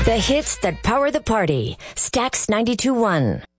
The hits that power the party. Stax 92.1.